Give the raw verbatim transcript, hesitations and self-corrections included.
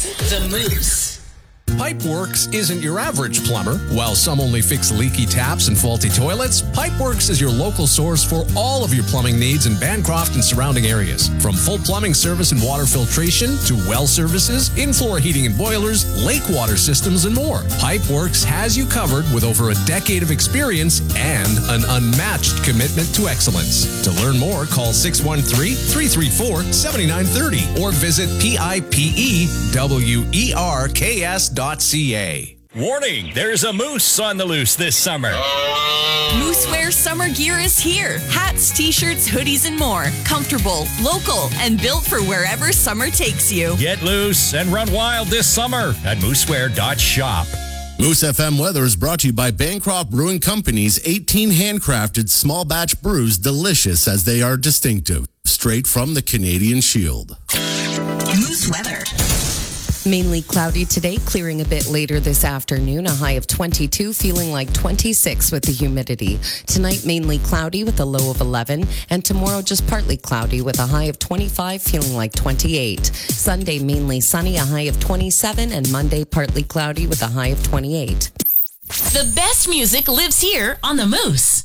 The Moose. Pipeworks isn't your average plumber. While some only fix leaky taps and faulty toilets, Pipeworks is your local source for all of your plumbing needs in Bancroft and surrounding areas. From full plumbing service and water filtration to well services, in-floor heating and boilers, lake water systems, and more. Pipeworks has you covered with over a decade of experience and an unmatched commitment to excellence. To learn more, call six one three, three three four, seven nine three zero or visit P I P E W E R K S dot C A. Warning, there's a moose on the loose this summer. Moosewear summer gear is here. Hats, t-shirts, hoodies, and more. Comfortable, local, and built for wherever summer takes you. Get loose and run wild this summer at moosewear dot shop. Moose F M weather is brought to you by Bancroft Brewing Company's eighteen handcrafted small batch brews, delicious as they are distinctive, straight from the Canadian Shield. Moose weather. Mainly cloudy today, clearing a bit later this afternoon. A high of twenty-two, feeling like twenty-six with the humidity. Tonight, mainly cloudy with a low of eleven. And tomorrow, just partly cloudy with a high of twenty-five, feeling like twenty-eight. Sunday, mainly sunny, a high of twenty-seven. And Monday, partly cloudy with a high of twenty-eight. The best music lives here on The Moose.